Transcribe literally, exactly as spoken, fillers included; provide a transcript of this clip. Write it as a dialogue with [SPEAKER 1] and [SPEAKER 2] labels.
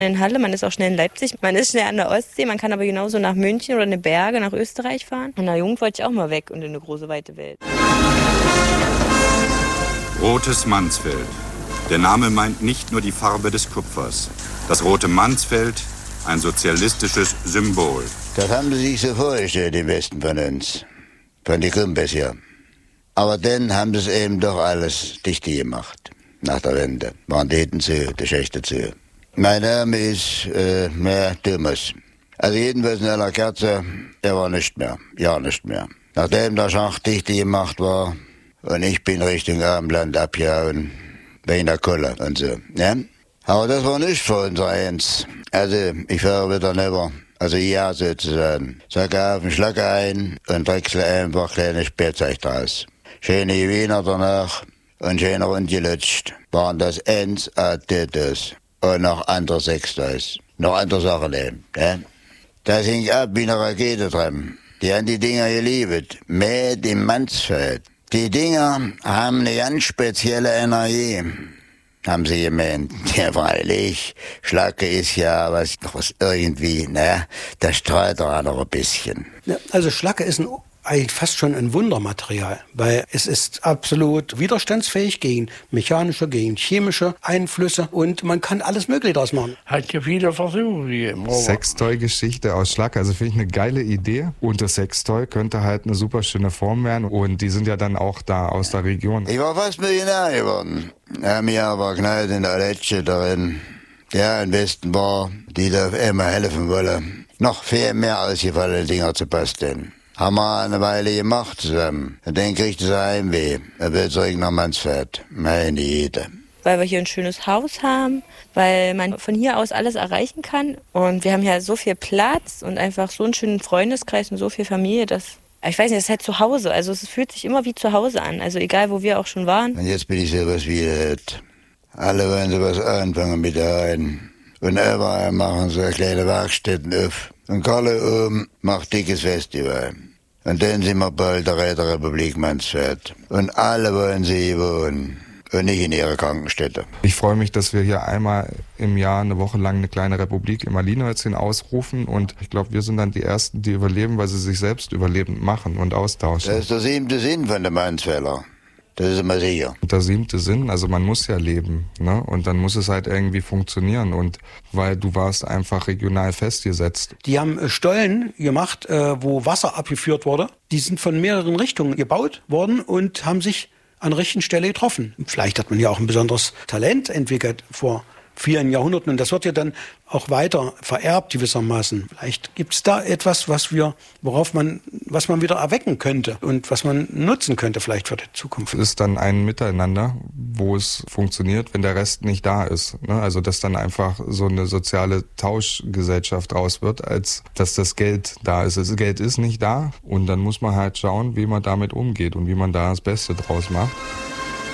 [SPEAKER 1] In Halle, man ist auch schnell in Leipzig, man ist schnell an der Ostsee, man kann aber genauso nach München oder in die Berge, nach Österreich fahren. Und na Jugend wollte ich auch mal weg und in eine große, weite Welt.
[SPEAKER 2] Rotes Mansfeld. Der Name meint nicht nur die Farbe des Kupfers. Das rote Mansfeld, ein sozialistisches Symbol.
[SPEAKER 3] Das haben sie sich so vorgestellt, im Westen von uns, von den Kumpels hier. Aber dann haben sie es eben doch alles dicht gemacht, nach der Wende. Banditen zu, die Schächte zu. Mein Name ist äh, mehr Thomas. Also jedenfalls in einer Kerze, er war nicht mehr, ja nicht mehr. Nachdem der Schacht dicht gemacht war und ich bin Richtung Abendland abgehauen, wegen der Kohle und so. Ja? Aber das war nicht für uns eins. Also ich fahre wieder rüber, also ja sozusagen. Sacke auf den Schlacker ein und wechsle einfach kleine Spätzeug draus. Schöne Wiener danach und schöner ungelutscht. Waren das eins a Tötos. Und noch andere Sextoys. Noch andere Sachen eben. Ja? Das hing ab wie eine Rakete dran. Die haben die Dinger geliebt. Made im Mansfeld. Die Dinger haben eine ganz spezielle Energie, haben sie gemeint. Ja, freilich, Schlacke ist ja was, was irgendwie, ne? Das strahlt doch noch ein bisschen.
[SPEAKER 4] Ja, also Schlacke ist ein eigentlich fast schon ein Wundermaterial, weil es ist absolut widerstandsfähig gegen mechanische, gegen chemische Einflüsse und man kann alles Mögliche daraus machen.
[SPEAKER 5] Hat ja viele Versuche gegeben.
[SPEAKER 6] Sextoy-Geschichte aus Schlacke, also finde ich eine geile Idee und das Sextoy könnte halt eine super schöne Form werden und die sind ja dann auch da aus der Region.
[SPEAKER 3] Ich war fast Millionär geworden, haben mir aber knallt in der Letsche darin, der im Westen war, die da immer helfen wollen, noch viel mehr ausgefallene Dinger zu basteln. Haben wir eine Weile gemacht zusammen. Und dann kriegt es Heimweh. Er will zurück nach Mansfeld. Meine Jede.
[SPEAKER 1] Weil wir hier ein schönes Haus haben, weil man von hier aus alles erreichen kann. Und wir haben ja so viel Platz und einfach so einen schönen Freundeskreis und so viel Familie, dass, ich weiß nicht, das ist halt zu Hause. Also es fühlt sich immer wie zu Hause an. Also egal, wo wir auch schon waren.
[SPEAKER 3] Und jetzt bin ich sowas wie das. Alle wollen sowas anfangen mit ein. Und überall machen so kleine Werkstätten auf. Und Kalle oben macht dickes Festival. Und dann sind wir bald der Räterepublik Mansfeld. Und alle wollen sie hier wohnen. Und nicht in ihrer Krankenstätte.
[SPEAKER 6] Ich freue mich, dass wir hier einmal im Jahr eine Woche lang eine kleine Republik im Malinhölzchen ausrufen. Und ich glaube, wir sind dann die Ersten, die überleben, weil sie sich selbst überlebend machen und austauschen.
[SPEAKER 3] Das ist der siebte Sinn von der Mansfelder. Das ist immer sicher.
[SPEAKER 6] Und der siebte Sinn, also man muss ja leben, ne? Und dann muss es halt irgendwie funktionieren. Und weil du warst einfach regional festgesetzt.
[SPEAKER 4] Die haben Stollen gemacht, wo Wasser abgeführt wurde. Die sind von mehreren Richtungen gebaut worden und haben sich an der richtigen Stelle getroffen. Vielleicht hat man ja auch ein besonderes Talent entwickelt vor vielen Jahrhunderten und das wird ja dann auch weiter vererbt gewissermaßen. Vielleicht gibt es da etwas, was wir, worauf man, was man wieder erwecken könnte und was man nutzen könnte vielleicht für die Zukunft.
[SPEAKER 6] Es ist dann ein Miteinander, wo es funktioniert, wenn der Rest nicht da ist. Ne? Also dass dann einfach so eine soziale Tauschgesellschaft raus wird, als dass das Geld da ist. Das Geld ist nicht da und dann muss man halt schauen, wie man damit umgeht und wie man da das Beste draus macht.